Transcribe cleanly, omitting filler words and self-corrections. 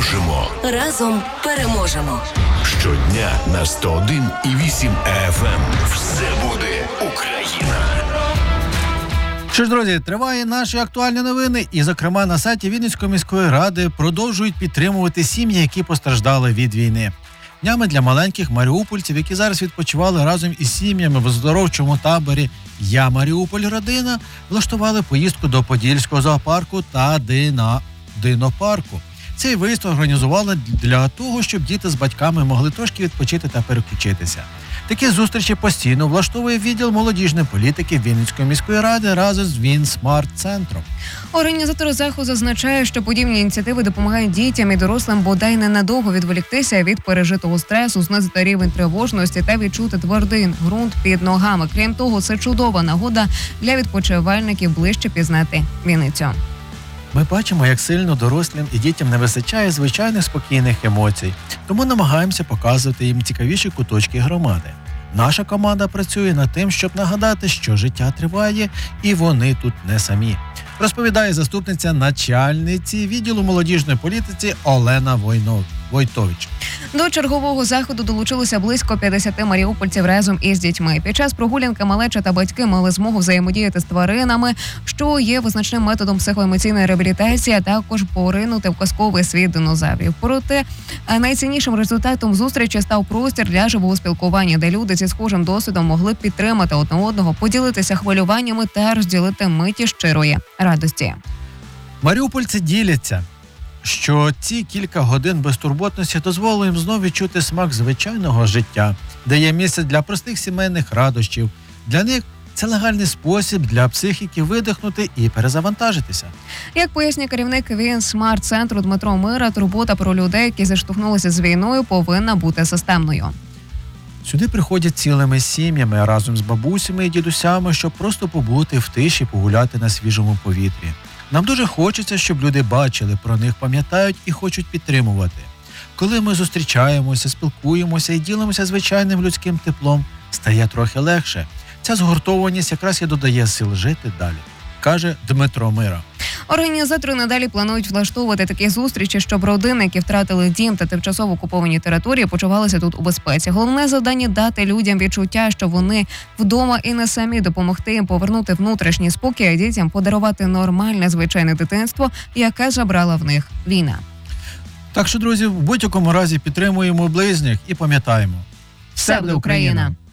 допоможемо. Разом переможемо. Щодня на 101,8 FM. Все буде Україна. Що ж, друзі, триває наші актуальні новини, і, зокрема, на сайті Вінницької міської ради продовжують підтримувати сім'ї, які постраждали від війни. Днями для маленьких маріупольців, які зараз відпочивали разом із сім'ями в оздоровчому таборі «Я Маріуполь. Родина», влаштували поїздку до Подільського зоопарку та динопарку. Цей виїзд організували для того, щоб діти з батьками могли трошки відпочити та переключитися. Такі зустрічі постійно влаштовує відділ молодіжної політики Вінницької міської ради разом з Вінсмарт-центром. Організатори заходу зазначають, що подібні ініціативи допомагають дітям і дорослим бодай ненадовго відволіктися від пережитого стресу, знизити рівень тривожності та відчути твердий ґрунт під ногами. Крім того, це чудова нагода для відпочивальників ближче пізнати Вінницю. Ми бачимо, як сильно дорослим і дітям не вистачає звичайних спокійних емоцій, тому намагаємося показувати їм цікавіші куточки громади. Наша команда працює над тим, щоб нагадати, що життя триває і вони тут не самі, розповідає заступниця начальниці відділу молодіжної політики Олена Войтович. До чергового заходу долучилося близько 50 маріупольців разом із дітьми. Під час прогулянки малеча та батьки мали змогу взаємодіяти з тваринами, що є визначним методом психоемоційної реабілітації, а також поринути в казковий світ динозаврів. Проте найціннішим результатом зустрічі став простір для живого спілкування, де люди зі схожим досвідом могли підтримати одне одного, поділитися хвилюваннями та розділити миті щирої радості. Маріупольці діляться, що ці кілька годин безтурботності дозволили їм знову відчути смак звичайного життя, де є місце для простих сімейних радощів. Для них це легальний спосіб для психіки видихнути і перезавантажитися. Як пояснює керівник Вінсмарт-центру Дмитро Мира, турбота про людей, які зіштовхнулися з війною, повинна бути системною. Сюди приходять цілими сім'ями разом з бабусями і дідусями, щоб просто побути в тиші, погуляти на свіжому повітрі. Нам дуже хочеться, щоб люди бачили, про них пам'ятають і хочуть підтримувати. Коли ми зустрічаємося, спілкуємося і ділимося звичайним людським теплом, стає трохи легше. Ця згуртованість якраз і додає сил жити далі, каже Дмитро Мира. Організатори надалі планують влаштовувати такі зустрічі, щоб родини, які втратили дім та тимчасово окуповані території, почувалися тут у безпеці. Головне завдання – дати людям відчуття, що вони вдома і не самі, допомогти їм повернути внутрішній спокій, а дітям подарувати нормальне, звичайне дитинство, яке забрала в них війна. Так що, друзі, в будь-якому разі підтримуємо ближніх і пам'ятаємо. Все буде Україна!